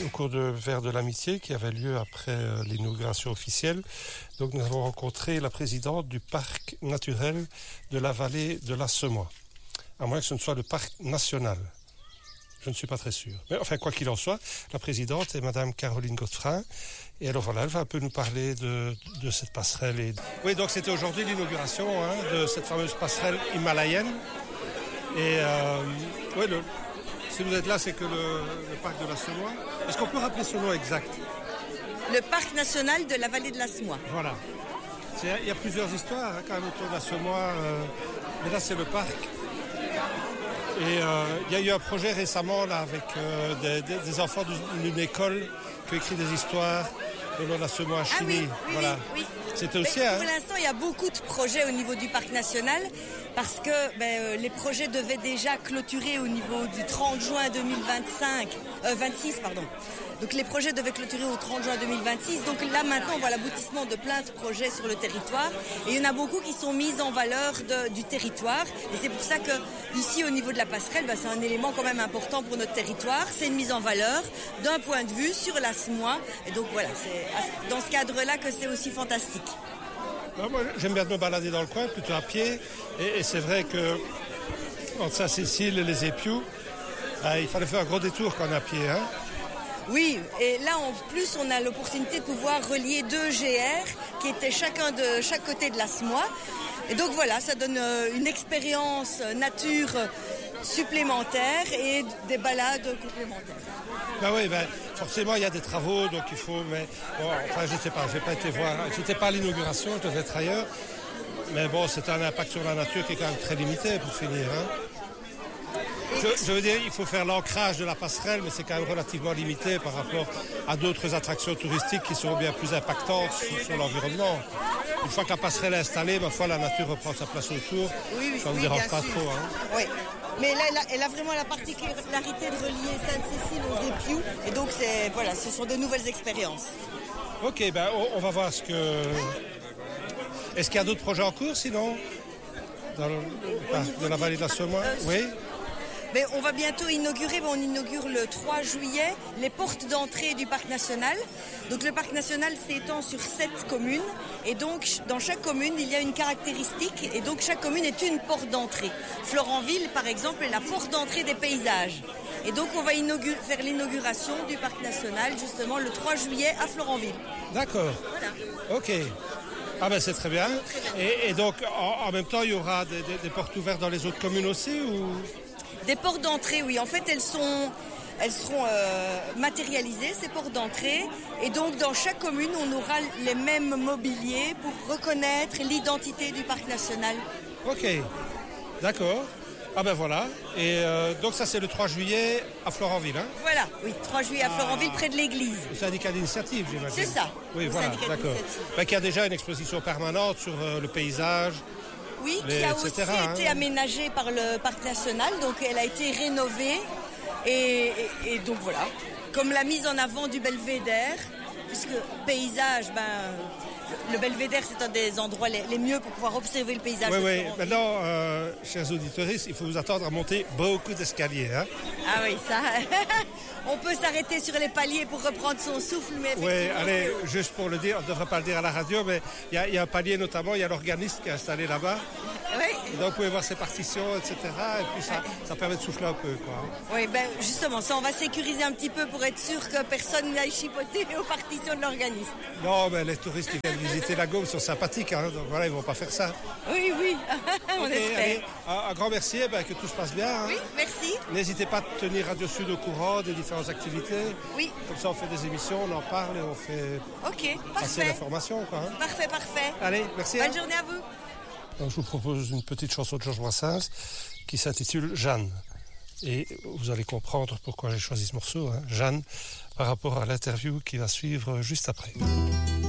au cours de Vers de l'Amitié qui avait lieu après l'inauguration officielle. Donc nous avons rencontré la présidente du parc naturel de la vallée de la Semois. À moins que ce ne soit le parc national. Je ne suis pas très sûr. Mais enfin, quoi qu'il en soit, la présidente est Madame Caroline Godefrin. Et alors voilà, elle va un peu nous parler de cette passerelle. Oui, donc c'était aujourd'hui l'inauguration de cette fameuse passerelle himalayenne. Et oui, si vous êtes là, c'est que le parc de la Semois. Est-ce qu'on peut rappeler son nom exact? Le parc national de la vallée de la Semois. Voilà. Il y a plusieurs histoires quand même autour de la Semois. Mais là, c'est le parc. Et il y a eu un projet récemment là, avec des enfants d'une école qui écrit des histoires de la Semois à Chigny. Voilà. Oui. C'était aussi. Pour l'instant, il y a beaucoup de projets au niveau du parc national parce que les projets devaient déjà clôturer au niveau du 30 juin 26. Donc les projets devaient clôturer au 30 juin 2026. Donc là maintenant on voit l'aboutissement de plein de projets sur le territoire. Et il y en a beaucoup qui sont mis en valeur du territoire. Et c'est pour ça que ici au niveau de la passerelle, c'est un élément quand même important pour notre territoire. C'est une mise en valeur d'un point de vue sur la Semois. Et donc voilà, c'est dans ce cadre-là que c'est aussi fantastique. Non, moi j'aime bien me balader dans le coin, plutôt à pied. Et c'est vrai que entre Saint-Cécile et les Épious, il fallait faire un gros détour quand on est à pied. Oui, et là en plus on a l'opportunité de pouvoir relier deux GR qui étaient chacun de chaque côté de la Semois. Et donc voilà, ça donne une expérience nature supplémentaire et des balades complémentaires. Forcément il y a des travaux, donc il faut. Mais bon, enfin je sais pas, j'ai pas été voir. J'étais pas à l'inauguration, je devais être ailleurs. Mais bon, c'est un impact sur la nature qui est quand même très limité pour finir. Je veux dire, il faut faire l'ancrage de la passerelle, mais c'est quand même relativement limité par rapport à d'autres attractions touristiques qui sont bien plus impactantes sur l'environnement. Une fois que la passerelle est installée, ma foi, la nature reprend sa place autour. Ça ne me dérange pas trop. Oui. Mais là, elle a vraiment la particularité de relier Sainte-Cécile aux Épious. Et donc, ce sont de nouvelles expériences. Ok, on va voir ce que... Est-ce qu'il y a d'autres projets en cours, sinon, dans le parc de la vallée de la Semois? Oui. Mais on va bientôt inaugurer, on inaugure le 3 juillet, les portes d'entrée du parc national. Donc le parc national s'étend sur 7 communes. Et donc dans chaque commune, il y a une caractéristique. Et donc chaque commune est une porte d'entrée. Florenville, par exemple, est la porte d'entrée des paysages. Et donc on va faire l'inauguration du parc national, justement, le 3 juillet à Florenville. D'accord. Voilà. Ok. C'est très bien. Et donc en même temps, il y aura des portes ouvertes dans les autres communes aussi ou... Des portes d'entrée, oui. En fait, elles seront matérialisées, ces portes d'entrée. Et donc, dans chaque commune, on aura les mêmes mobiliers pour reconnaître l'identité du parc national. Ok, d'accord. Voilà. Et donc, ça, c'est le 3 juillet à Florenville, hein? Voilà, oui, 3 juillet à Florenville, près de l'église. Le syndicat d'initiative, j'imagine. C'est ça. Oui, voilà, d'accord. Il y a déjà une exposition permanente sur le paysage. Oui, qui a aussi été aménagée par le parc national, donc elle a été rénovée et donc voilà. Comme la mise en avant du belvédère, puisque paysage, le belvédère c'est un des endroits les mieux pour pouvoir observer le paysage. Oui. Maintenant, chers auditeurs, il faut vous attendre à monter beaucoup d'escaliers. Ah oui, ça. On peut s'arrêter sur les paliers pour reprendre son souffle, mais oui, allez, juste pour le dire, on ne devrait pas le dire à la radio, mais il y a un palier notamment, il y a l'organiste qui est installé là-bas. Oui. Et donc vous pouvez voir ses partitions, etc. Et puis ça permet de souffler un peu, quoi. Oui, justement, ça on va sécuriser un petit peu pour être sûr que personne n'aille chipoter aux partitions de l'organiste. Non, mais les touristes qui viennent visiter la Gaume sont sympathiques, donc voilà, ils ne vont pas faire ça. Oui, on espère. Allez, un grand merci, que tout se passe bien. Oui, merci. N'hésitez pas à tenir Radio Sud au courant des différentes activités. Oui. Comme ça, on fait des émissions, on en parle et on fait passer l'information, quoi. Parfait. Allez, merci. Bonne journée à vous. Donc, je vous propose une petite chanson de Georges Brassens qui s'intitule Jeanne. Et vous allez comprendre pourquoi j'ai choisi ce morceau, Jeanne, par rapport à l'interview qui va suivre juste après.